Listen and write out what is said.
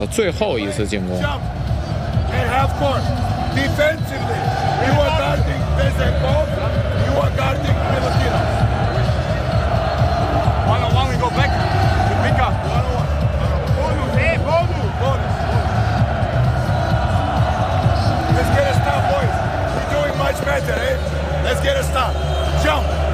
最后一次进攻。 And half court. Defensively, you are guarding Bezekov, you are guarding Milutinov. One-on-one, we go back to pick up. Bonus, hey, bonus. Let's get a stop, boys. We're doing much better, eh? Let's get a stop. Jump.